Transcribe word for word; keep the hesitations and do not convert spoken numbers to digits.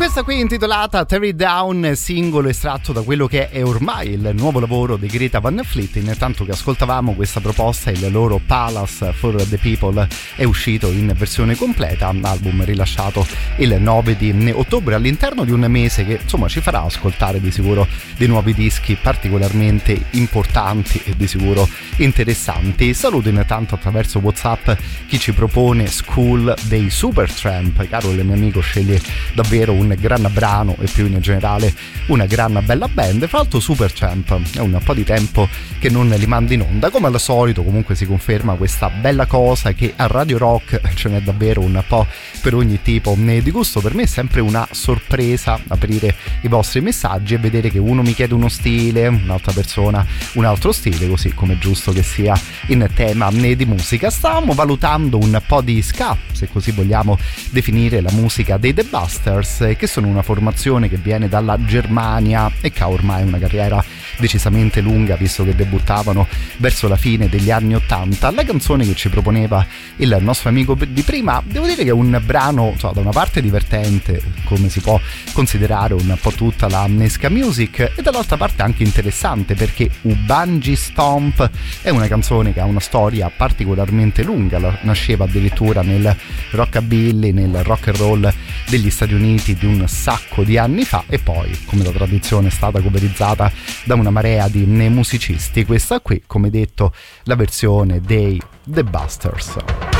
Questa qui è intitolata Tear It Down, singolo estratto da quello che è ormai il nuovo lavoro di Greta Van Fleet. Intanto che ascoltavamo questa proposta, il loro Palace for the People è uscito in versione completa, album rilasciato il nove di ottobre, all'interno di un mese che insomma ci farà ascoltare di sicuro dei nuovi dischi particolarmente importanti e di sicuro interessanti. Saluto intanto attraverso WhatsApp chi ci propone School dei Supertramp. Caro il mio amico, sceglie davvero un gran brano e più in generale una gran bella band. Fra l'altro Supertramp è un po' di tempo che non li mandi in onda, come al solito. Comunque si conferma questa bella cosa che a Radio Rock ce n'è davvero un po' per ogni tipo di gusto. Per me è sempre una sorpresa aprire i vostri messaggi e vedere che uno mi chiede uno stile, un'altra persona un altro stile, così come è giusto che sia in tema di musica. Stavamo valutando un po' di ska, se così vogliamo definire la musica dei The Busters, che sono una formazione che viene dalla Germania e che ha ormai una carriera decisamente lunga, visto che debuttavano verso la fine degli anni ottanta. La canzone che ci proponeva il nostro amico di prima, devo dire che è un brano, cioè, da una parte divertente, come si può considerare un po' tutta la ska music, e dall'altra parte anche interessante, perché Ubangi Stomp è una canzone che ha una storia particolarmente lunga, nasceva addirittura nel rockabilly, nel rock and roll degli Stati Uniti di un sacco di anni fa, e poi, come la tradizione, è stata coverizzata da una marea di musicisti. Questa qui, come detto, la versione dei The Busters.